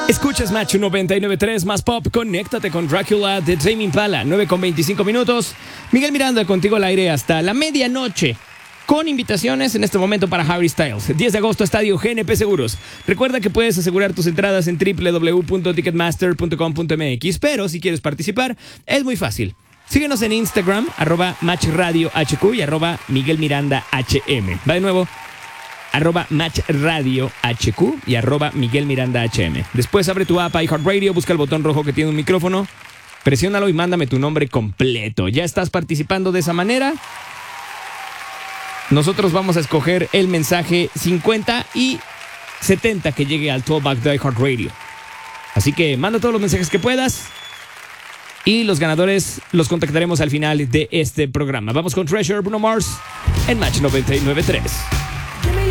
Escuchas Match 99.3 más pop. Conéctate con Dracula de Tame Impala, 9:25 minutos. Miguel Miranda contigo al aire hasta la medianoche, con invitaciones en este momento para Harry Styles. 10 de agosto, Estadio GNP Seguros. Recuerda que puedes asegurar tus entradas en www.ticketmaster.com.mx, pero si quieres participar, es muy fácil. Síguenos en Instagram, @MatchRadioHQ y @MiguelMirandaHM. Va de nuevo, @MatchRadioHQ y @MiguelMirandaHM. Después abre tu app iHeartRadio, busca el botón rojo que tiene un micrófono, presiónalo y mándame tu nombre completo. ¿Ya estás participando de esa manera? Nosotros vamos a escoger el mensaje 50 y 70 que llegue al Tollback de iHeartRadio. Así que manda todos los mensajes que puedas y los ganadores los contactaremos al final de este programa. Vamos con Treasure, Bruno Mars en Match 99.3.